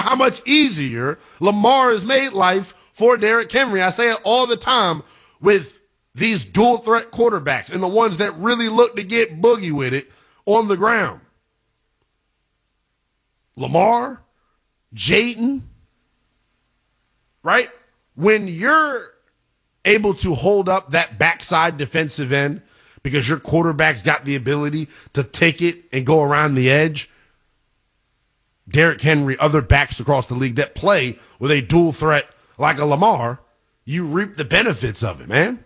how much easier Lamar has made life for Derrick Henry. I say it all the time with these dual threat quarterbacks and the ones that really look to get boogie with it on the ground. Lamar, Jayden, right? When you're able to hold up that backside defensive end because your quarterback's got the ability to take it and go around the edge, Derrick Henry, other backs across the league that play with a dual threat like a Lamar, you reap the benefits of it, man.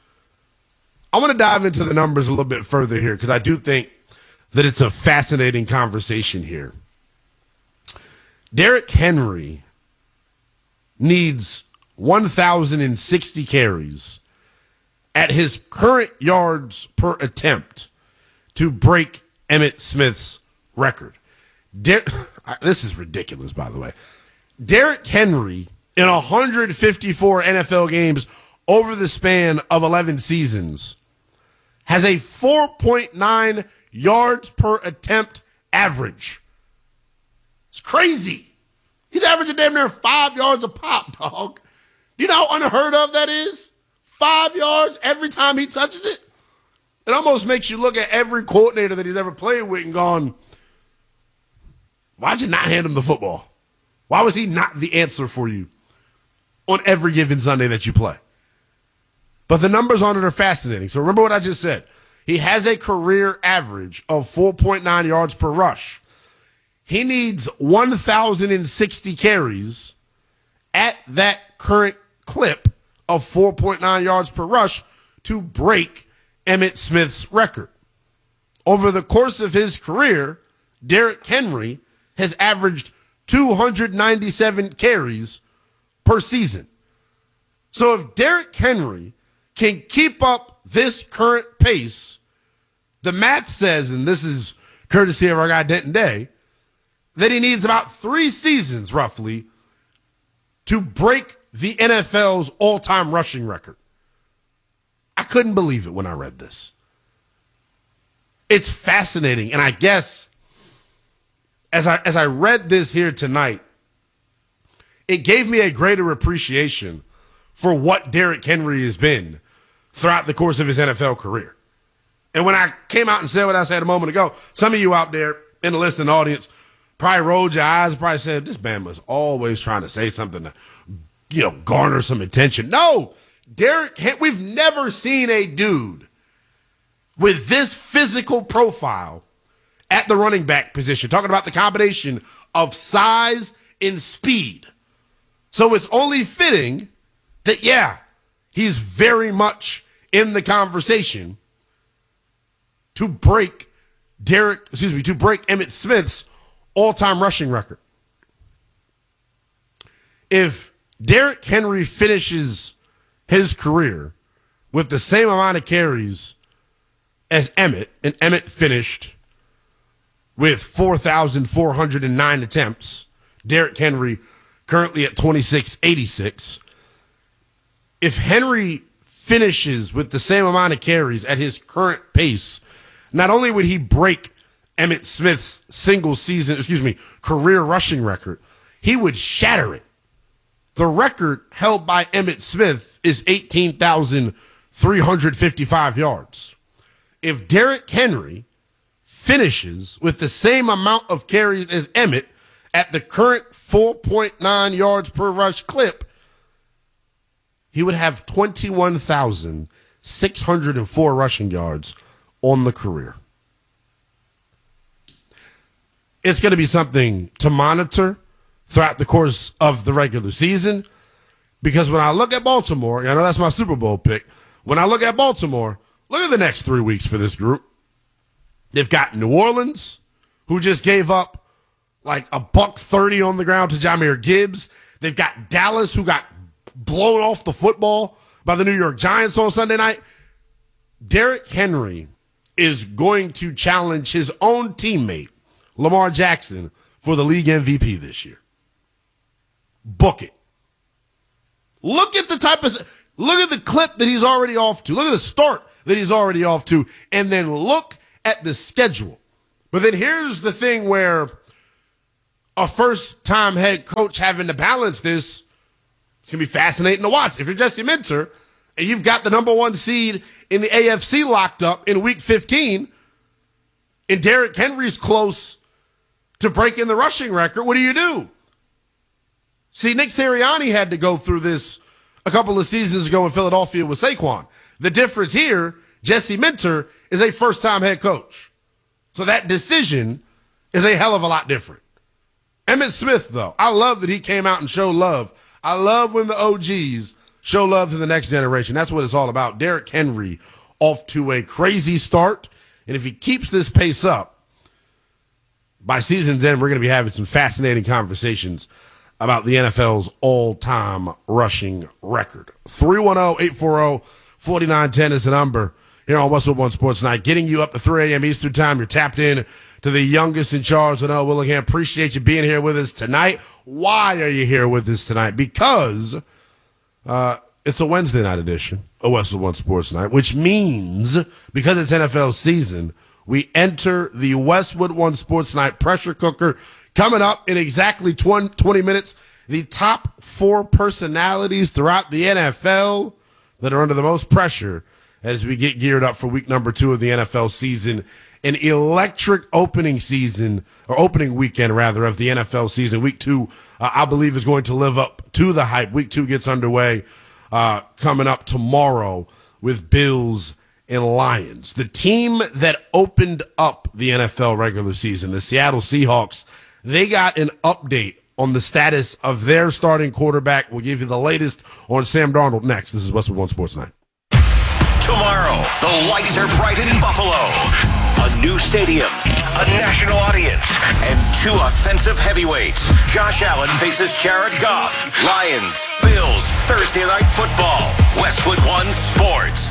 I want to dive into the numbers a little bit further here because I do think that it's a fascinating conversation here. Derrick Henry needs 1,060 carries at his current yards per attempt to break Emmitt Smith's record. This is ridiculous, by the way. Derrick Henry, in 154 NFL games over the span of 11 seasons, has a 4.9 yards per attempt average. It's crazy. He's averaging damn near 5 yards a pop, dog. You know how unheard of that is? 5 yards every time he touches it? It almost makes you look at every coordinator that he's ever played with and gone, why'd you not hand him the football? Why was he not the answer for you on every given Sunday that you play? But the numbers on it are fascinating. So remember what I just said. He has a career average of 4.9 yards per rush. He needs 1,060 carries at that current clip of 4.9 yards per rush to break Emmitt Smith's record. Over the course of his career, Derrick Henry has averaged 297 carries per season. So if Derrick Henry can keep up this current pace, the math says, and this is courtesy of our guy Denton Day, that he needs about 3 seasons roughly to break the NFL's all-time rushing record. I couldn't believe it when I read this. It's fascinating, and I guess as I read this here tonight, it gave me a greater appreciation for what Derrick Henry has been throughout the course of his NFL career. And when I came out and said what I said a moment ago, some of you out there in the listening audience probably rolled your eyes, probably said, this man was always trying to say something to, garner some attention. No, we've never seen a dude with this physical profile at the running back position, talking about the combination of size and speed. So it's only fitting that, he's very much in the conversation to break Emmitt Smith's all-time rushing record. If Derrick Henry finishes his career with the same amount of carries as Emmitt, and Emmitt finished with 4,409 attempts, Derrick Henry currently at 2,686. If Henry finishes with the same amount of carries at his current pace, not only would he break Emmitt Smith's career rushing record, he would shatter it. The record held by Emmitt Smith is 18,355 yards. If Derrick Henry finishes with the same amount of carries as Emmitt at the current 4.9 yards per rush clip, he would have 21,604 rushing yards on the career. It's going to be something to monitor throughout the course of the regular season, because when I look at Baltimore, I know that's my Super Bowl pick. When I look at Baltimore, look at the next 3 weeks for this group. They've got New Orleans, who just gave up like $130 on the ground to Jahmyr Gibbs. They've got Dallas, who got blown off the football by the New York Giants on Sunday night. Derrick Henry is going to challenge his own teammate, Lamar Jackson, for the league MVP this year. Book it. Look at the clip that he's already off to. Look at the start that he's already off to. And then look at the schedule. But then here's the thing where a first-time head coach having to balance this, it's going to be fascinating to watch. If you're Jesse Minter and you've got the number 1 seed in the AFC locked up in Week 15, and Derrick Henry's close to breaking the rushing record, what do? See, Nick Sirianni had to go through this a couple of seasons ago in Philadelphia with Saquon. The difference here, Jesse Minter is a first-time head coach. So that decision is a hell of a lot different. Emmitt Smith, though, I love that he came out and showed love. I love when the OGs show love to the next generation. That's what it's all about. Derrick Henry off to a crazy start. And if he keeps this pace up, by season's end, we're going to be having some fascinating conversations about the NFL's all-time rushing record. 310-840-4910 is the number here on Westwood One Sports Night, getting you up to 3 a.m. Eastern Time. You're tapped in to the youngest in charge, Noah Willingham. Appreciate you being here with us tonight. Why are you here with us tonight? Because it's a Wednesday night edition of Westwood One Sports Night, which means, because it's NFL season, we enter the Westwood One Sports Night pressure cooker. Coming up in exactly 20 minutes, the top 4 personalities throughout the NFL that are under the most pressure as we get geared up for week number 2 of the NFL season. An electric opening season, or opening weekend, rather, of the NFL season. Week 2, I believe, is going to live up to the hype. Week 2 gets underway coming up tomorrow with Bills and Lions. The team that opened up the NFL regular season, the Seattle Seahawks, they got an update on the status of their starting quarterback. We'll give you the latest on Sam Darnold next. This is Westwood One Sports Night. Tomorrow, the lights are bright in Buffalo. A new stadium, a national audience, and 2 offensive heavyweights. Josh Allen faces Jared Goff. Lions, Bills, Thursday Night Football. Westwood One Sports.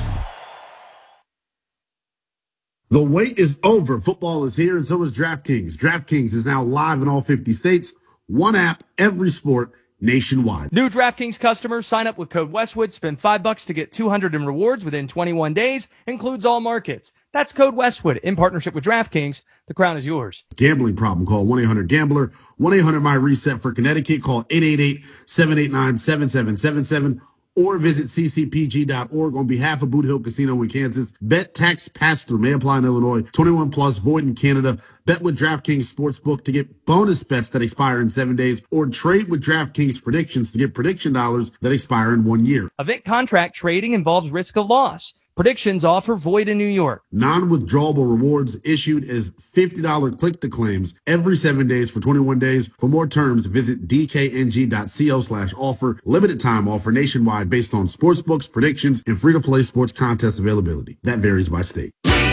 The wait is over. Football is here, and so is DraftKings. DraftKings is now live in all 50 states. One app, every sport, nationwide. New DraftKings customers sign up with code Westwood, spend $5 to get $200 in rewards within 21 days, includes all markets. That's code Westwood in partnership with DraftKings. The crown is yours. Gambling problem, call 1-800-GAMBLER, 1-800-MY-RESET for Connecticut, call 888-789-7777, or visit ccpg.org on behalf of Boot Hill Casino in Kansas. Bet tax pass-through may apply in Illinois. 21 plus, void in Canada. Bet with DraftKings Sportsbook to get bonus bets that expire in 7 days, or trade with DraftKings predictions to get prediction dollars that expire in 1 year. Event contract trading involves risk of loss. Predictions offer void in New York. Non-withdrawable rewards issued as $50 click-to-claims every 7 days for 21 days. For more terms, visit dkng.co/offer. Limited time offer nationwide based on sportsbooks, predictions, and free-to-play sports contest availability. That varies by state.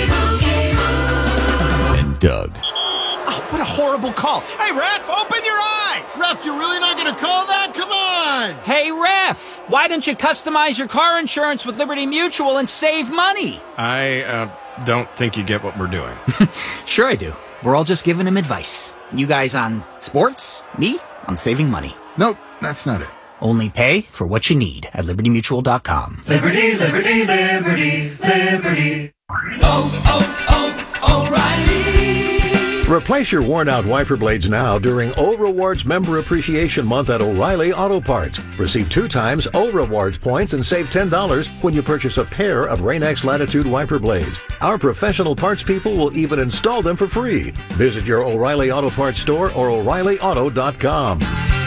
And Doug. Oh, what a horrible call. Hey, ref, open your eyes. Ref, you're really not going to call that? Come on. Hey, ref, why don't you customize your car insurance with Liberty Mutual and save money? I don't think you get what we're doing. Sure I do. We're all just giving him advice. You guys on sports, me on saving money. Nope, that's not it. Only pay for what you need at libertymutual.com. Liberty, liberty, liberty, liberty. O'Reilly. Replace your worn-out wiper blades now during O Rewards Member Appreciation Month at O'Reilly Auto Parts. Receive 2 times O Rewards points and save $10 when you purchase a pair of Rain-X Latitude wiper blades. Our professional parts people will even install them for free. Visit your O'Reilly Auto Parts store or O'ReillyAuto.com.